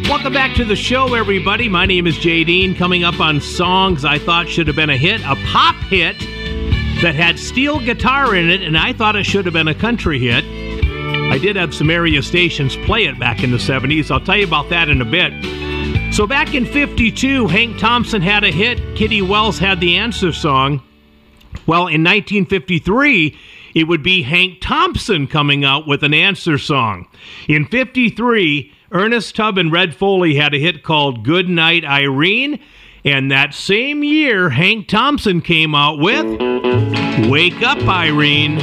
Welcome back to the show, everybody. My name is Jay Dean. Coming up on songs I thought should have been a hit, a pop hit that had steel guitar in it, and I thought it should have been a country hit. I did have some area stations play it back in the 70s. I'll tell you about that in a bit. So back in 52, Hank Thompson had a hit. Kitty Wells had the answer song. Well, in 1953, it would be Hank Thompson coming out with an answer song. In 53, Ernest Tubb and Red Foley had a hit called Good Night, Irene. And that same year, Hank Thompson came out with Wake Up, Irene.